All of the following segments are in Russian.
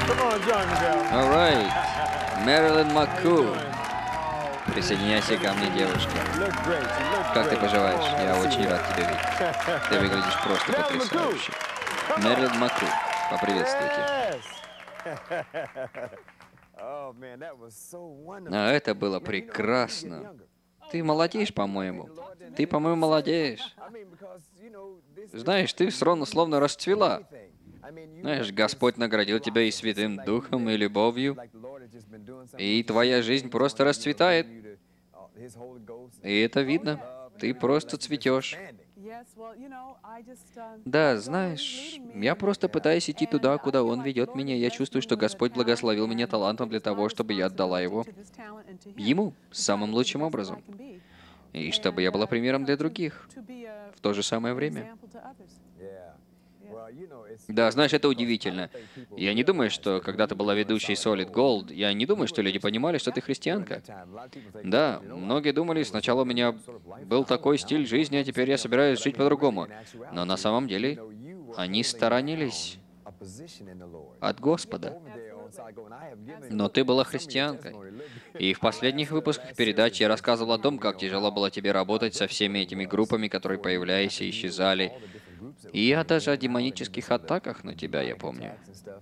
Alright. Мэрилин Макку. Присоединяйся ко мне, девушка. Как ты поживаешь? Я очень рад тебя видеть. Ты выглядишь просто потрясающе. Мэрилин Макку, поприветствуйте. А это было прекрасно. Ты молодеешь, по-моему. Ты, по-моему, молодеешь. Знаешь, ты словно расцвела. Знаешь, Господь наградил тебя и Святым Духом, и любовью, и твоя жизнь просто расцветает. И это видно. Ты просто цветешь. Да, знаешь, я просто пытаюсь идти туда, куда Он ведет меня. Я чувствую, что Господь благословил меня талантом для того, чтобы я отдала его Ему самым лучшим образом. И чтобы я была примером для других в то же самое время. Да, знаешь, это удивительно. Я не думаю, что когда ты была ведущей Solid Gold, я не думаю, что люди понимали, что ты христианка. Да, многие думали, сначала у меня был такой стиль жизни, а теперь я собираюсь жить по-другому. Но на самом деле они сторонились от Господа. Но ты была христианкой. И в последних выпусках передач я рассказывал о том, как тяжело было тебе работать со всеми этими группами, которые появлялись и исчезали. И я даже о демонических атаках на тебя, я помню.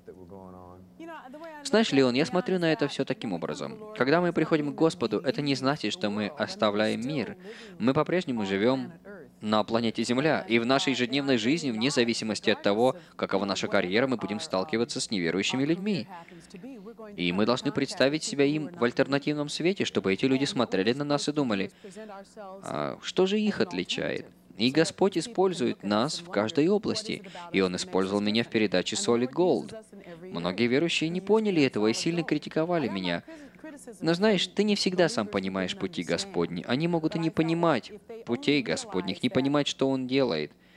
Знаешь, Леон, я смотрю на это все таким образом. Когда мы приходим к Господу, это не значит, что мы оставляем мир. Мы по-прежнему живем на планете Земля, и в нашей ежедневной жизни, вне зависимости от того, какова наша карьера, мы будем сталкиваться с неверующими людьми. И мы должны представить себя им в альтернативном свете, чтобы эти люди смотрели на нас и думали, а что же их отличает? И Господь использует нас в каждой области, и Он использовал меня в передаче Solid Gold. Многие верующие не поняли этого и сильно критиковали меня. Но знаешь, ты не всегда сам понимаешь пути Господни. Они могут и не понимать путей Господних, не понимать, что Он делает.